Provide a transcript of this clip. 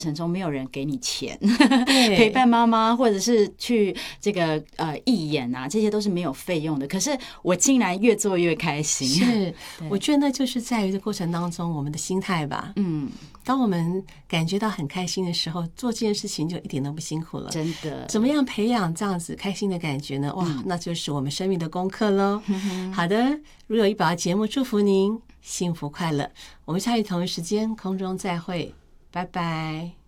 程中没有人给你钱对陪伴妈妈，或者是去这个义演啊，这些都是没有费用的。可是我竟然越做越开心。 是，我觉得那就是在于这过程当中我们的心态吧。当我们感觉到很开心的时候，做这件事情就一点都不辛苦了。 真的， 怎么样培养这样子开心的感觉呢？哇，那就是我们生命的功课喽。好的，如有一宝节目祝福您幸福快乐。我们下一同一时间空中再会，拜拜。